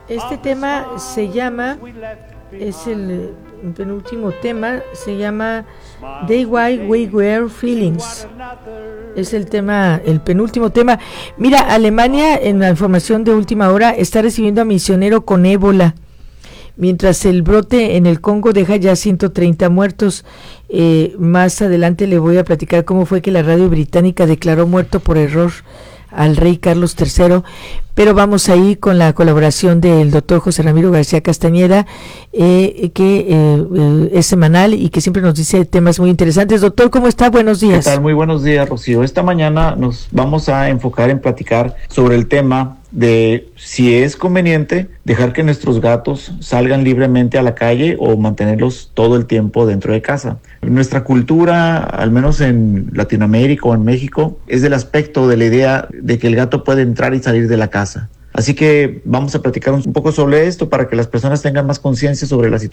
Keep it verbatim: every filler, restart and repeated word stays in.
Este tema se llama, es el penúltimo tema, se llama Day Why We Were Feelings. Es el tema, el penúltimo tema. Mira, Alemania, en la información de última hora, está recibiendo a misionero con ébola, mientras el brote en el Congo deja ya ciento treinta muertos. Eh, más adelante le voy a platicar cómo fue que la radio británica declaró muerto por error al rey Carlos tercero, pero vamos ahí con la colaboración del doctor José Ramiro García Castañeda, eh, que eh, eh, es semanal y que siempre nos dice temas muy interesantes. Doctor, ¿cómo está? Buenos días. ¿Qué tal? Muy buenos días, Rocío. Esta mañana nos vamos a enfocar en platicar sobre el tema de si es conveniente dejar que nuestros gatos salgan libremente a la calle o mantenerlos todo el tiempo dentro de casa. Nuestra cultura, al menos en Latinoamérica o en México, es del aspecto de la idea de que el gato puede entrar y salir de la casa. Así que vamos a platicar un poco sobre esto para que las personas tengan más conciencia sobre la situación